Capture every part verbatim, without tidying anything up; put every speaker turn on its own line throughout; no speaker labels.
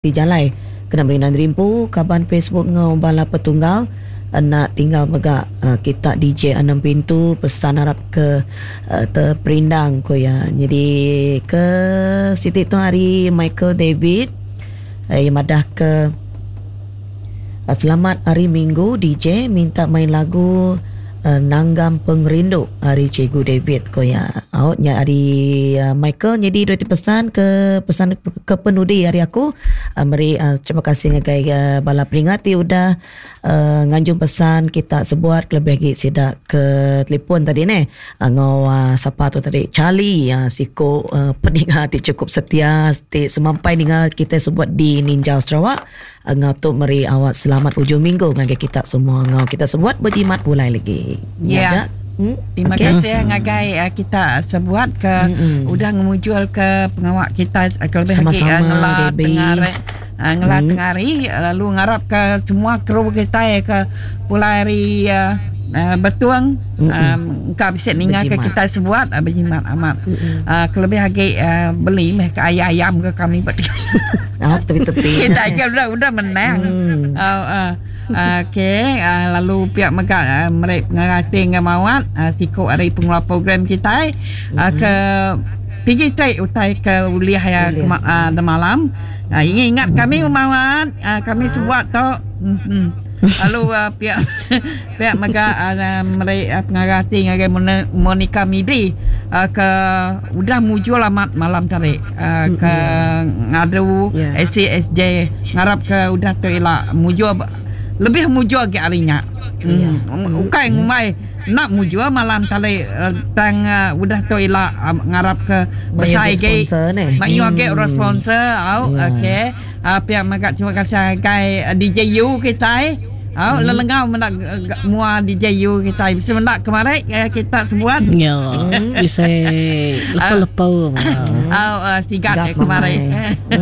di jalai kena berinan rimpu kaban Facebook ngau bala petunggal nak tinggal megak uh, kita D J enam pintu pesan harap ke uh, terperindang ko ya. Jadi ke situ tu hari Michael David eh, madah ke uh, selamat hari Minggu D J minta main lagu uh, Nanggam Pengrindu hari Cikgu David ko ya. Outnya hari uh, Michael jadi dua pesan ke pesan ke, ke penudi hari aku uh, meri uh, terima kasih ngagai uh, bala peringati udah uh, nganjung pesan kita sebuat lebih lagi sidak ke telefon tadi ne uh, ngau uh, siapa tu tadi Charlie uh, siko uh, peningati cukup setia ti semampai dengan kita sebuat di Ninja Sarawak uh, ngau tu meri awak selamat hujung minggu ngagai kita semua ngau kita sebuat berjimat mulai lagi
ya. Yeah. Hmm? Terima okay. kasih ngagai uh, kita sebuat ke mm-hmm. udah ngemujul ke pengawak kita uh, lebih lagi uh, ngelah tengah uh, ngelah mm. tengah hari uh, lalu ngarap ke semua kru kita ya ke pulai hari uh, uh, bertuang mm-hmm. um, ka bisa ningal ke kita sebuat uh, berjimat amat mm-hmm. uh, lebih lagi uh, beli meh ke ayam ke kami buat
oh, tepi-tepi
kita kan udah udah menang mm. uh, uh, Okey, uh, lalu pihak megak uh, mereka ngati ngamawat uh, siko hari pengelola program kita uh, mm-hmm. ke pergi tai utai ke uliah ya uh, de malam. Uh, ingat kami mawat uh, kami sebuat tu. Mm-hmm. Lalu uh, pihak pihak megak uh, mereka ngati ngagai Monica Midi uh, ke udah muncul amat malam tadi uh, ke ngadu yeah. S C S J ngarap ke udah tu elak muncul lebih mujur ke harinya. Hmm. Hmm. Ukai ngumai nak mujur malam tali uh, tang uh, udah tu elak uh, ngarap ke besai ke mayu ke sponsor au okey uh, pihak magat terima kasih kai uh, D J U kita eh au hmm. lelengau menak uh, mua D J U kita bisa menak kemarin uh, kita sebuat
ya bisa lepo-lepo
au sigat kemarin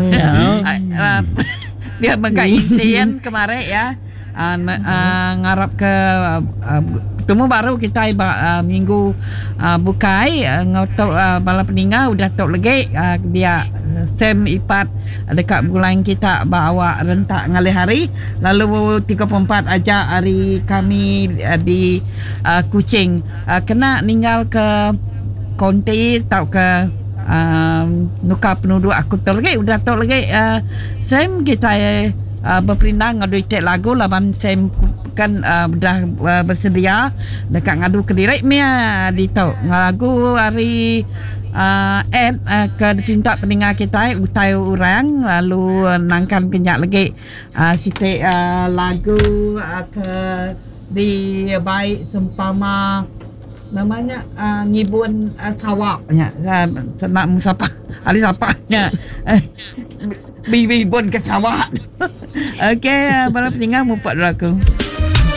ya dia magat insiden kemarin ya. Uh, uh, ngarap ke uh, temu baru kita uh, minggu uh, bukai uh, ngotok uh, bala peninggal udah tok lagi uh, dia sem ipat dekat bulan kita bawa rentak ngalih hari lalu tiga puluh empat aja hari kami uh, di uh, Kuching uh, kena ninggal ke konti tau ke uh, nuka penduduk aku tok lagi udah tok lagi uh, sem kita uh, Uh, berperindang ngadu itik lagu laban sem kan uh, dah uh, bersedia dekat ngadu Kediri mia di tau lagu hari uh, Ed uh, ke dipinta peninggal kita utai orang lalu uh, nangkan kenyak lagi uh, sitik uh, lagu uh, ke di baik sempama namanya uh, ngibun uh, sawak nya uh, nak musapa hari sapanya bibi bon ke sawak. Okey, uh, bala peninggal mupat aku.